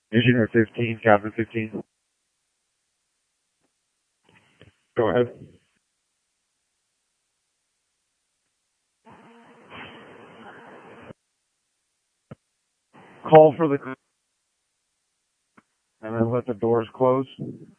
Engineer 15, Captain 15. Go ahead. Call for the and then let the doors close.